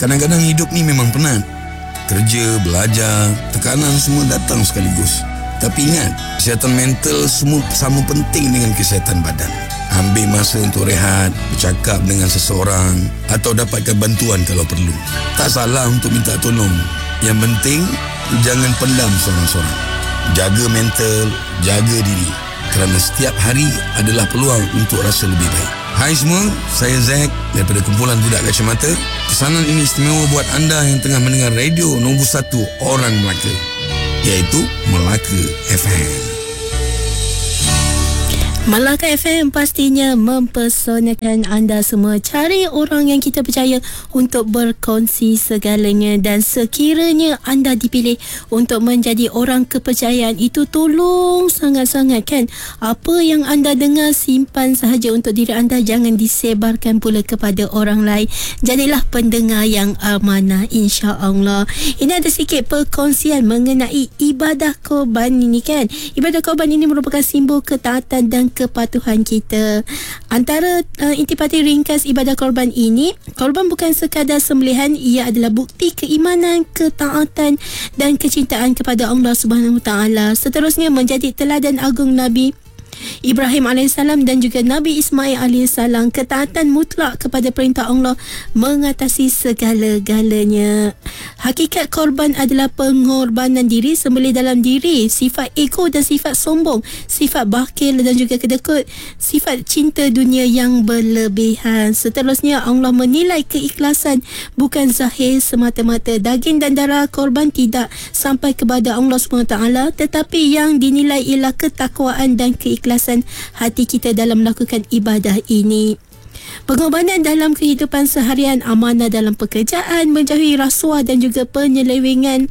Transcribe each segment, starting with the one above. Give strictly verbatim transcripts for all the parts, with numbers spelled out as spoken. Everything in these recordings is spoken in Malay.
Kadang-kadang hidup ni memang penat. Kerja, belajar, tekanan semua datang sekaligus. Tapi ingat, kesihatan mental semua sama penting dengan kesihatan badan. Ambil masa untuk rehat, bercakap dengan seseorang atau dapatkan bantuan kalau perlu. Tak salah untuk minta tolong. Yang penting, jangan pendam seorang-seorang. Jaga mental, jaga diri. Kerana setiap hari adalah peluang untuk rasa lebih baik. Hai semua, saya Zack daripada kumpulan Budak Kacamata. Pesanan ini istimewa buat anda yang tengah mendengar radio nombor satu orang Melaka, iaitu Melaka F M. Melaka F M pastinya mempesonakan anda semua. Cari orang yang kita percaya untuk berkongsi segalanya, dan sekiranya anda dipilih untuk menjadi orang kepercayaan, itu tolong sangat-sangat kan. Apa yang anda dengar simpan sahaja untuk diri anda, jangan disebarkan pula kepada orang lain. Jadilah pendengar yang amanah, insya-Allah. Ini ada sikit perkongsian mengenai ibadah korban ini kan. Ibadah korban ini merupakan simbol ketaatan dan kepatuhan kita. Antara uh, intipati ringkas ibadah korban ini, korban bukan sekadar sembelihan, ia adalah bukti keimanan, ketaatan dan kecintaan kepada Allah Subhanahu Wa Taala. Seterusnya menjadi teladan agung Nabi Ibrahim alaihissalam dan juga Nabi Ismail alaihissalam. Ketaatan mutlak kepada perintah Allah mengatasi segala-galanya. Hakikat korban adalah pengorbanan diri, sembelih dalam diri, sifat ego dan sifat sombong, sifat bakhil dan juga kedekut, sifat cinta dunia yang berlebihan. Seterusnya Allah menilai keikhlasan, bukan zahir semata-mata. Daging dan darah korban tidak sampai kepada Allah subhanahu wa taala, tetapi yang dinilai ialah ketakwaan dan keikhlasan hati kita dalam melakukan ibadah ini. Pengorbanan dalam kehidupan seharian, amanah dalam pekerjaan, menjauhi rasuah dan juga penyelewengan.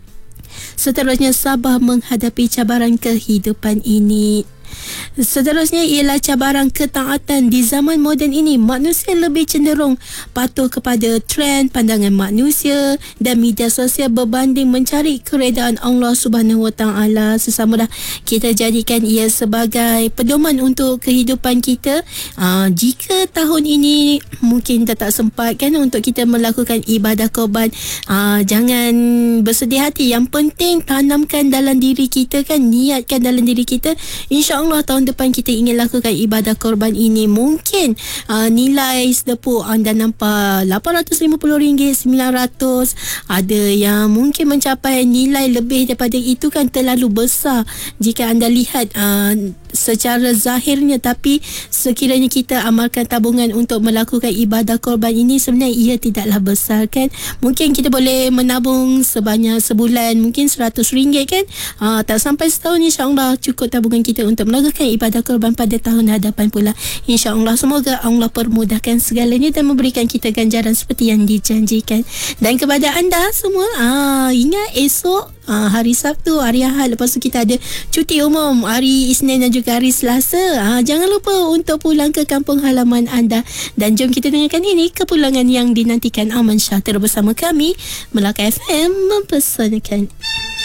Seterusnya sabar menghadapi cabaran kehidupan ini. Seterusnya ialah cabaran ketaatan. Di zaman moden ini, manusia lebih cenderung patuh kepada trend pandangan manusia dan media sosial berbanding mencari keredaan Allah Subhanahu Wa Taala. Sesamalah kita jadikan ia sebagai pedoman untuk kehidupan kita. Aa, jika tahun ini mungkin dah tak sempat kan untuk kita melakukan ibadah korban, aa, jangan bersedih hati. Yang penting tanamkan dalam diri kita kan, niatkan dalam diri kita, insya Allah tahun depan kita ingin lakukan ibadah korban ini. Mungkin uh, nilai sedepuk anda nampak lapan ratus lima puluh ringgit, sembilan ratus. Ada yang mungkin mencapai nilai lebih daripada itu kan, terlalu besar jika anda lihat uh, secara zahirnya. Tapi sekiranya kita amalkan tabungan untuk melakukan ibadah korban ini, sebenarnya ia tidaklah besar kan. Mungkin kita boleh menabung sebanyak sebulan mungkin seratus ringgit kan. uh, Tak sampai setahun, insyaAllah cukup tabungan kita untuk melakukan ibadah korban pada tahun hadapan pula, insya-Allah. Semoga Allah permudahkan segalanya dan memberikan kita ganjaran seperti yang dijanjikan. Dan kepada anda semua, aa, ingat esok aa, hari Sabtu, hari Ahad, lepas tu kita ada cuti umum hari Isnin dan juga hari Selasa. Aa, jangan lupa untuk pulang ke kampung halaman anda. Dan jom kita dengarkan ini kepulangan yang dinantikan Aman Shah. Terus bersama kami Melaka F M mempersanakan.